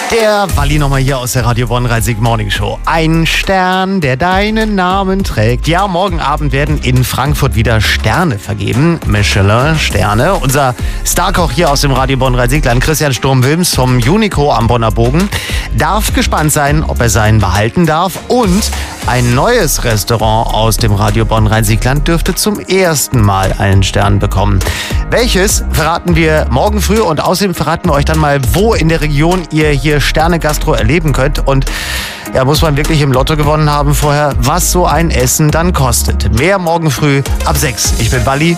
Der Walli nochmal hier aus der Radio Bonn Rhein-Sieg Morning Show. Ein Stern, der deinen Namen trägt. Ja, morgen Abend werden in Frankfurt wieder Sterne vergeben. Michelin-Sterne. Unser Starkoch hier aus dem Radio Bonn Rhein-Sieg-Land, Christian Sturm-Wilms vom Unico am Bonner Bogen, darf gespannt sein, ob er seinen behalten darf. Und ein neues Restaurant aus dem Radio Bonn Rhein-Sieg-Land dürfte zum ersten Mal einen Stern bekommen. Welches verraten wir morgen früh und außerdem verraten wir euch dann mal, wo in der Region ihr hier Sterne-Gastro erleben könnt. Und ja, muss man wirklich im Lotto gewonnen haben vorher, was so ein Essen dann kostet. Mehr morgen früh ab 6. Ich bin Walli.